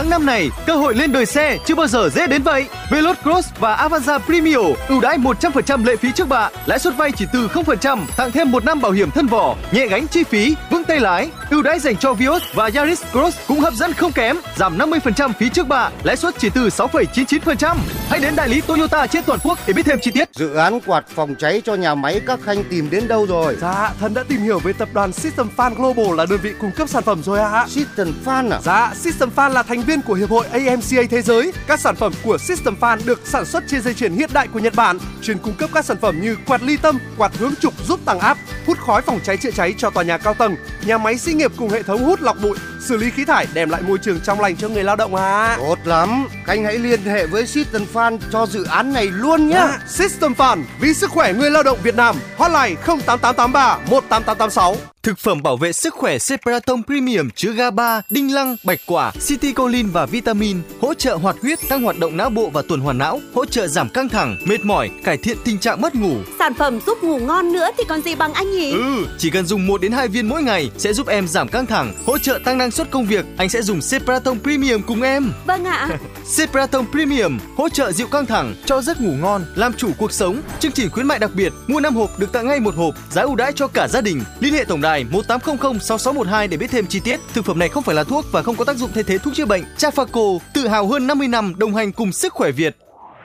Tháng 5 này, cơ hội lên đời xe chưa bao giờ dễ đến vậy. Veloz Cross và Avanza Premio ưu đãi 100% lệ phí trước bạ, lãi suất vay chỉ từ 0%, tặng thêm 1 năm bảo hiểm thân vỏ, nhẹ gánh chi phí, vững tay lái. Ưu đãi dành cho Vios và Yaris Cross cũng hấp dẫn không kém, giảm 50% phí trước bạ, lãi suất chỉ từ 6,99%. Hãy đến đại lý Toyota trên toàn quốc để biết thêm chi tiết. Dự án quạt phòng cháy cho nhà máy các khanh tìm đến đâu rồi? Dạ, Thần đã tìm hiểu về tập đoàn System Fan Global là đơn vị cung cấp sản phẩm rồi ạ. System Fan à? Dạ, System Fan là thành viên của Hiệp hội AMCA Thế giới. Các sản phẩm của System Fan được sản xuất trên dây chuyền hiện đại của Nhật Bản, chuyên cung cấp các sản phẩm như quạt ly tâm, quạt hướng trục giúp tăng áp, hút khói phòng cháy chữa cháy cho tòa nhà cao tầng, nhà máy xí nghiệp cùng hệ thống hút lọc bụi, xử lý khí thải, đem lại môi trường trong lành cho người lao động ạ. Tốt lắm, Khanh hãy liên hệ với System Fan cho dự án này luôn nhé. System Fan, vì sức khỏe người lao động Việt Nam. Hotline 08883 18886. Thực phẩm bảo vệ sức khỏe Separaton Premium chứa GABA, đinh lăng, bạch quả, citicoline và vitamin, hỗ trợ hoạt huyết, tăng hoạt động não bộ và tuần hoàn não, hỗ trợ giảm căng thẳng, mệt mỏi, cải thiện tình trạng mất ngủ. Sản phẩm giúp ngủ ngon nữa thì còn gì bằng anh nhỉ? Chỉ cần dùng 1 đến 2 viên mỗi ngày sẽ giúp em giảm căng thẳng, hỗ trợ tăng năng suất công việc. Anh sẽ dùng Separaton Premium cùng em. Vâng ạ. Separaton Premium hỗ trợ dịu căng thẳng, cho giấc ngủ ngon, làm chủ cuộc sống. Chương trình khuyến mại đặc biệt, mua 5 hộp được tặng ngay 1 hộp, giá ưu đãi cho cả gia đình. Liên hệ tổng đài 1800 6612 để biết thêm chi tiết. Thực phẩm này không phải là thuốc và không có tác dụng thay thế thuốc chữa bệnh. Trafaco, tự hào hơn 50 năm đồng hành cùng sức khỏe Việt.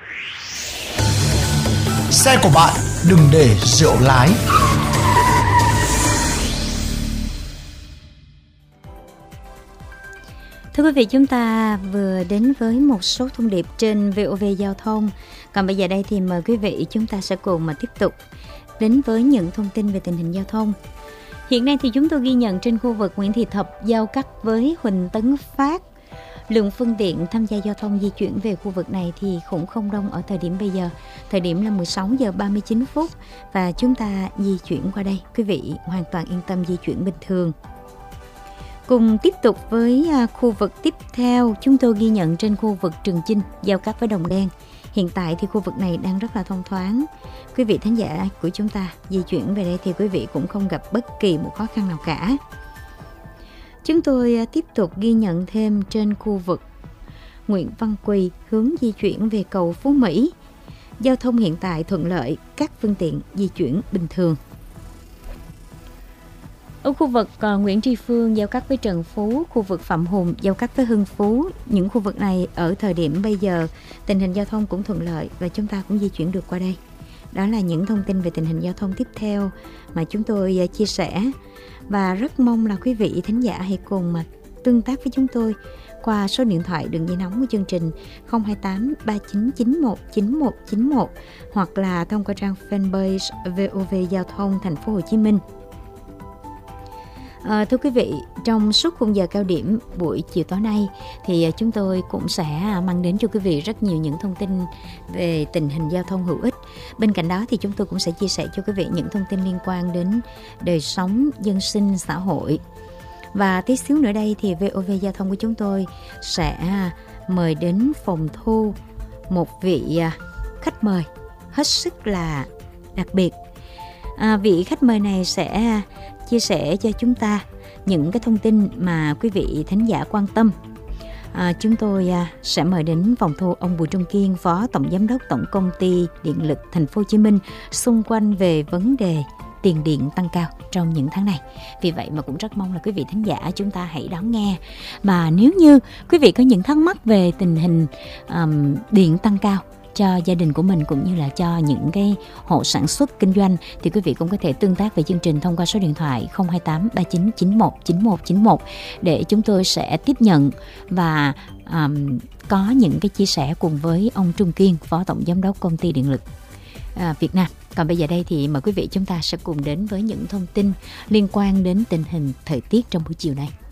Xe của bạn đừng để rượu lái. Thưa quý vị, chúng ta vừa đến với một số thông điệp trên VOV Giao thông. Còn bây giờ đây thì mời quý vị chúng ta sẽ cùng mà tiếp tục đến với những thông tin về tình hình giao thông. Hiện nay thì chúng tôi ghi nhận trên khu vực Nguyễn Thị Thập giao cắt với Huỳnh Tấn Phát, lượng phương tiện tham gia giao thông di chuyển về khu vực này thì cũng không đông ở thời điểm bây giờ. Thời điểm là 16 giờ 39 phút và chúng ta di chuyển qua đây. Quý vị hoàn toàn yên tâm di chuyển bình thường. Cùng tiếp tục với khu vực tiếp theo, chúng tôi ghi nhận trên khu vực Trường Chinh giao cắt với Đồng Đen. Hiện tại thì khu vực này đang rất là thông thoáng. Quý vị thính giả của chúng ta di chuyển về đây thì quý vị cũng không gặp bất kỳ một khó khăn nào cả. Chúng tôi tiếp tục ghi nhận thêm trên khu vực Nguyễn Văn Quỳ hướng di chuyển về cầu Phú Mỹ. Giao thông hiện tại thuận lợi, các phương tiện di chuyển bình thường. Ở khu vực Nguyễn Tri Phương giao cắt với Trần Phú, khu vực Phạm Hùng giao cắt với Hưng Phú, những khu vực này ở thời điểm bây giờ tình hình giao thông cũng thuận lợi và chúng ta cũng di chuyển được qua đây. Đó là những thông tin về tình hình giao thông tiếp theo mà chúng tôi chia sẻ và rất mong là quý vị thính giả hãy cùng mà tương tác với chúng tôi qua số điện thoại đường dây nóng của chương trình 028 3991 9191 hoặc là thông qua trang fanpage VOV Giao thông Thành phố Hồ Chí Minh. Thưa quý vị, trong suốt khung giờ cao điểm buổi chiều tối nay thì chúng tôi cũng sẽ mang đến cho quý vị rất nhiều những thông tin về tình hình giao thông hữu ích. Bên cạnh đó thì chúng tôi cũng sẽ chia sẻ cho quý vị những thông tin liên quan đến đời sống dân sinh xã hội. Và tí xíu nữa đây thì VOV Giao thông của chúng tôi sẽ mời đến phòng thu một vị khách mời hết sức là đặc biệt. Vị khách mời này sẽ chia sẻ cho chúng ta những cái thông tin mà quý vị thính giả quan tâm. Chúng tôi sẽ mời đến phòng thu ông Bùi Trung Kiên, Phó Tổng Giám đốc Tổng Công ty Điện lực Thành phố Hồ Chí Minh xung quanh về vấn đề tiền điện tăng cao trong những tháng này. Vì vậy mà cũng rất mong là quý vị thính giả chúng ta hãy đón nghe. Mà nếu như quý vị có những thắc mắc về tình hình điện tăng cao cho gia đình của mình cũng như là cho những cái hộ sản xuất kinh doanh thì quý vị cũng có thể tương tác với chương trình thông qua số điện thoại 028 3991 9191 để chúng tôi sẽ tiếp nhận và có những cái chia sẻ cùng với ông Trung Kiên, Phó Tổng Giám đốc Công ty Điện lực Việt Nam. Còn bây giờ đây thì mời quý vị chúng ta sẽ cùng đến với những thông tin liên quan đến tình hình thời tiết trong buổi chiều này.